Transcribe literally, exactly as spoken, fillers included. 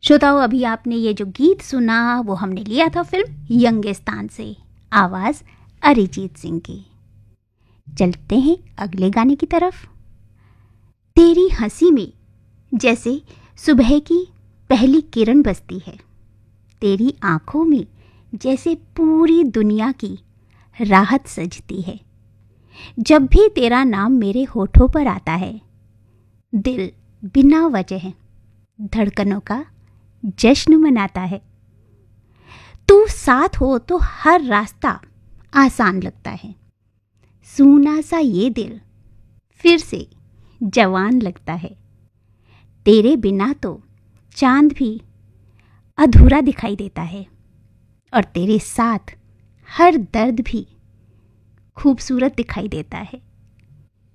श्रोताओं, अभी आपने ये जो गीत सुना वो हमने लिया था फिल्म यंगिस्तान से, आवाज़ अरिजीत सिंह की। चलते हैं अगले गाने की तरफ। तेरी हंसी में जैसे सुबह की पहली किरण बसती है, तेरी आंखों में जैसे पूरी दुनिया की राहत सजती है। जब भी तेरा नाम मेरे होठों पर आता है, दिल बिना वजह धड़कनों का जश्न मनाता है। तू साथ हो तो हर रास्ता आसान लगता है। सूना सा ये दिल फिर से जवान लगता है। तेरे बिना तो चांद भी अधूरा दिखाई देता है और तेरे साथ हर दर्द भी खूबसूरत दिखाई देता है।